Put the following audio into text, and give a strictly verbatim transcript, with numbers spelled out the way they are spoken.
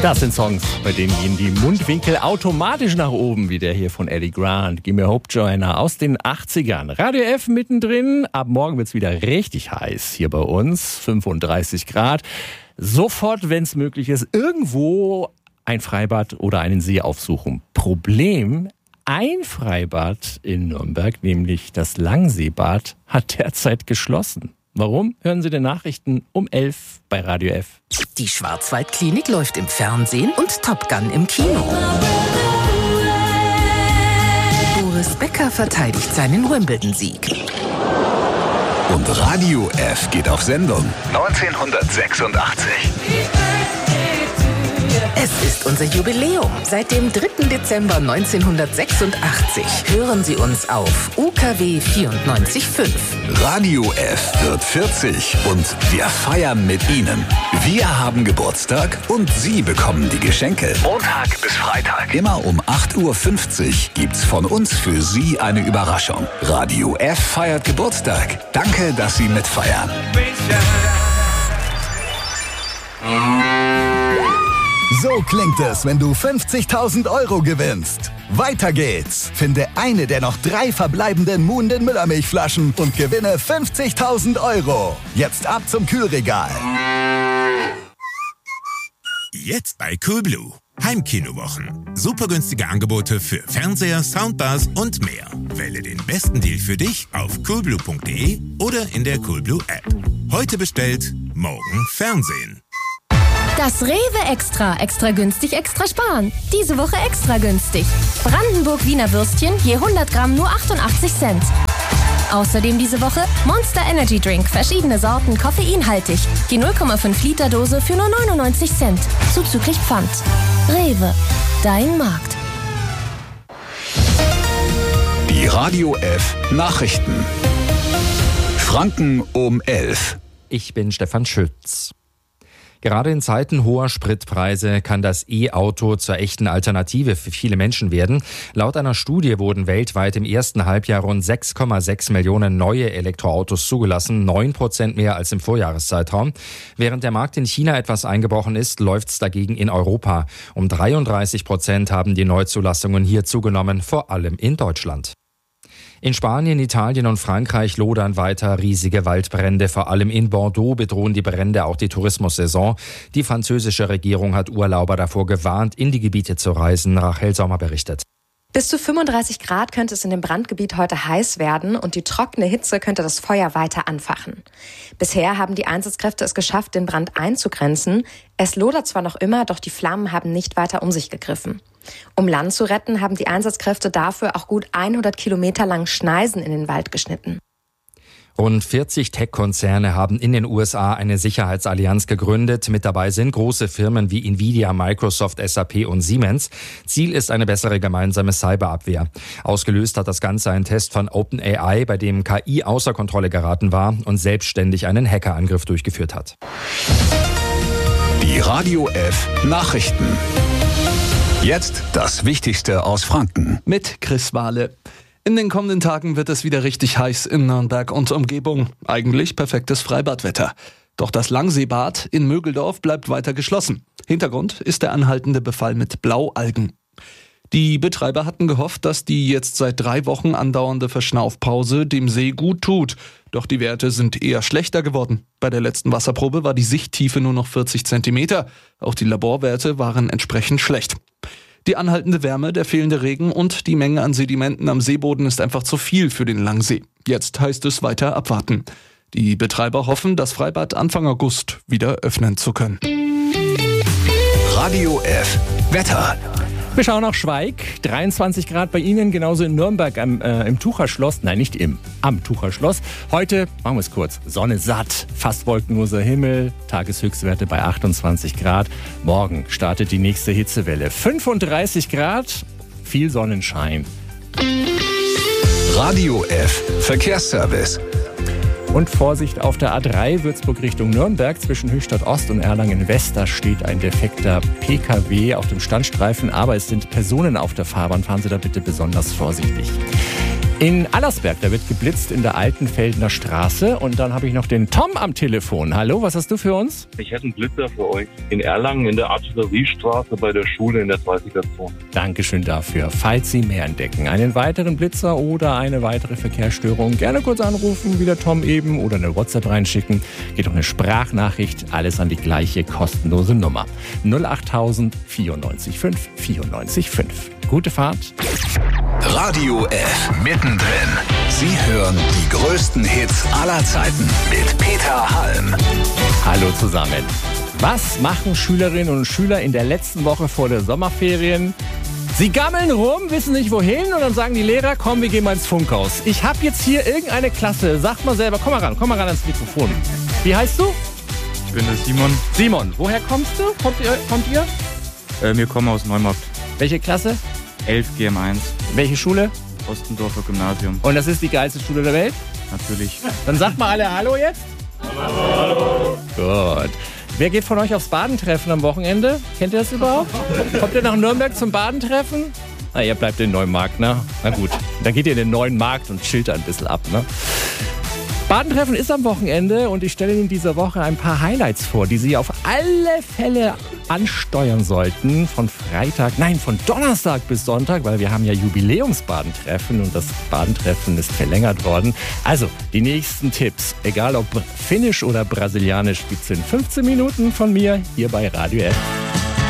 Das sind Songs, bei denen gehen die Mundwinkel automatisch nach oben, wie der hier von Eddie Grant. Gimme Hope Joiner aus den achtzigern. Radio F mittendrin. Ab morgen wird's wieder richtig heiß hier bei uns. fünfunddreißig Grad. Sofort, wenn es möglich ist, irgendwo ein Freibad oder einen See aufsuchen. Problem: ein Freibad in Nürnberg, nämlich das Langseebad, hat derzeit geschlossen. Warum? Hören Sie die Nachrichten um elf bei Radio F. Die Schwarzwaldklinik läuft im Fernsehen und Top Gun im Kino. Boris Becker verteidigt seinen Wimbledon-Sieg. Und Radio F geht auf Sendung neunzehnhundertsechsundachtzig. Es ist unser Jubiläum. Seit dem dritten Dezember neunzehnhundertsechsundachtzig hören Sie uns auf U K W vierundneunzig Komma fünf. Radio F wird vierzig und wir feiern mit Ihnen. Wir haben Geburtstag und Sie bekommen die Geschenke. Montag bis Freitag. Immer um acht Uhr fünfzig gibt's von uns für Sie eine Überraschung. Radio F feiert Geburtstag. Danke, dass Sie mitfeiern. So klingt es, wenn du fünfzigtausend Euro gewinnst. Weiter geht's. Finde eine der noch drei verbleibenden Moon den Müllermilchflaschen und gewinne fünfzigtausend Euro. Jetzt ab zum Kühlregal. Jetzt bei Coolblue. Heimkinowochen. Super günstige Angebote für Fernseher, Soundbars und mehr. Wähle den besten Deal für dich auf coolblue punkt de oder in der Coolblue App. Heute bestellt, morgen Fernsehen. Das Rewe Extra. Extra günstig, extra sparen. Diese Woche extra günstig. Brandenburg-Wiener Würstchen je hundert Gramm nur achtundachtzig Cent. Außerdem diese Woche Monster Energy Drink. Verschiedene Sorten, koffeinhaltig. Die null Komma fünf Liter Dose für nur neunundneunzig Cent. Zuzüglich Pfand. Rewe. Dein Markt. Die Radio F Nachrichten. Franken um elf. Ich bin Stefan Schütz. Gerade in Zeiten hoher Spritpreise kann das E-Auto zur echten Alternative für viele Menschen werden. Laut einer Studie wurden weltweit im ersten Halbjahr rund sechs Komma sechs Millionen neue Elektroautos zugelassen, neun Prozent mehr als im Vorjahreszeitraum. Während der Markt in China etwas eingebrochen ist, läuft es dagegen in Europa. Um dreiunddreißig Prozent haben die Neuzulassungen hier zugenommen, vor allem in Deutschland. In Spanien, Italien und Frankreich lodern weiter riesige Waldbrände. Vor allem in Bordeaux bedrohen die Brände auch die Tourismussaison. Die französische Regierung hat Urlauber davor gewarnt, in die Gebiete zu reisen. Rachel Sommer berichtet. Bis zu fünfunddreißig Grad könnte es in dem Brandgebiet heute heiß werden und die trockene Hitze könnte das Feuer weiter anfachen. Bisher haben die Einsatzkräfte es geschafft, den Brand einzugrenzen. Es lodert zwar noch immer, doch die Flammen haben nicht weiter um sich gegriffen. Um Land zu retten, haben die Einsatzkräfte dafür auch gut hundert Kilometer lang Schneisen in den Wald geschnitten. Rund vierzig Tech-Konzerne haben in den U S A eine Sicherheitsallianz gegründet. Mit dabei sind große Firmen wie Nvidia, Microsoft, S A P und Siemens. Ziel ist eine bessere gemeinsame Cyberabwehr. Ausgelöst hat das Ganze einen Test von OpenAI, bei dem K I außer Kontrolle geraten war und selbstständig einen Hackerangriff durchgeführt hat. Die Radio F Nachrichten. Jetzt das Wichtigste aus Franken. Mit Chris Wahle. In den kommenden Tagen wird es wieder richtig heiß in Nürnberg und Umgebung. Eigentlich perfektes Freibadwetter. Doch das Langseebad in Mögeldorf bleibt weiter geschlossen. Hintergrund ist der anhaltende Befall mit Blaualgen. Die Betreiber hatten gehofft, dass die jetzt seit drei Wochen andauernde Verschnaufpause dem See gut tut. Doch die Werte sind eher schlechter geworden. Bei der letzten Wasserprobe war die Sichttiefe nur noch vierzig Zentimeter. Auch die Laborwerte waren entsprechend schlecht. Die anhaltende Wärme, der fehlende Regen und die Menge an Sedimenten am Seeboden ist einfach zu viel für den Langsee. Jetzt heißt es weiter abwarten. Die Betreiber hoffen, das Freibad Anfang August wieder öffnen zu können. Radio F Wetter. Wir schauen nach Schweig, dreiundzwanzig Grad bei Ihnen, genauso in Nürnberg am, äh, im Tucherschloss, nein nicht im, am Tucherschloss. Heute, machen wir es kurz, Sonne satt, fast wolkenloser Himmel, Tageshöchstwerte bei achtundzwanzig Grad. Morgen startet die nächste Hitzewelle, fünfunddreißig Grad, viel Sonnenschein. Radio F Verkehrsservice. Und Vorsicht auf der A drei Würzburg Richtung Nürnberg. Zwischen Höchstadt Ost und Erlangen West, da steht ein defekter P K W auf dem Standstreifen. Aber es sind Personen auf der Fahrbahn. Fahren Sie da bitte besonders vorsichtig. In Allersberg, da wird geblitzt in der Altenfeldener Straße. Und dann habe ich noch den Tom am Telefon. Hallo, was hast du für uns? Ich hätte einen Blitzer für euch. In Erlangen in der Artilleriestraße bei der Schule in der dreißiger Zone. Dankeschön dafür. Falls Sie mehr entdecken, einen weiteren Blitzer oder eine weitere Verkehrsstörung, gerne kurz anrufen, wie der Tom eben, oder eine WhatsApp reinschicken. Geht auch eine Sprachnachricht, alles an die gleiche kostenlose Nummer. null acht tausend vierundneunzig fünf vierundneunzig fünf. Gute Fahrt. Radio F. Mittendrin. Sie hören die größten Hits aller Zeiten mit Peter Halm. Hallo zusammen. Was machen Schülerinnen und Schüler in der letzten Woche vor der Sommerferien? Sie gammeln rum, wissen nicht wohin und dann sagen die Lehrer, komm, wir gehen mal ins Funkhaus. Ich habe jetzt hier irgendeine Klasse. Sag mal selber, komm mal ran, komm mal ran ans Mikrofon. Wie heißt du? Ich bin der Simon. Simon, woher kommst du? Kommt ihr? Kommt ihr? Äh, wir kommen aus Neumarkt. Welche Klasse? elf G M eins. Welche Schule? Ostendorfer Gymnasium. Und das ist die geilste Schule der Welt? Natürlich. Dann sagt mal alle Hallo jetzt. Hallo. Gut. Wer geht von euch aufs Badentreffen am Wochenende? Kennt ihr das überhaupt? Kommt ihr nach Nürnberg zum Badentreffen? Na, ihr bleibt in Neumarkt, ne? Na gut, dann geht ihr in den neuen Markt und chillt da ein bisschen ab, ne? Badentreffen ist am Wochenende und ich stelle Ihnen diese Woche ein paar Highlights vor, die Sie auf alle Fälle ansteuern sollten. Von Freitag, nein, von Donnerstag bis Sonntag, weil wir haben ja Jubiläumsbadentreffen und das Badentreffen ist verlängert worden. Also, die nächsten Tipps, egal ob finnisch oder brasilianisch, gibt's in fünfzehn Minuten von mir hier bei Radio F.